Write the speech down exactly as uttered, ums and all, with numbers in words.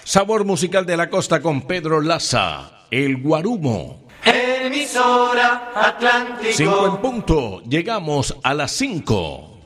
Sabor musical de la costa con Pedro Laza, El Guarumo. Emisora Atlántico. Cinco en punto, llegamos a las cinco.